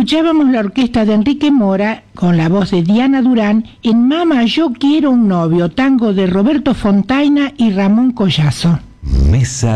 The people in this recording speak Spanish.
escuchábamos la orquesta de Enrique Mora con la voz de Diana Durán en Mama, yo quiero un novio, tango de Roberto Fontaina y Ramón Collazo. Mesa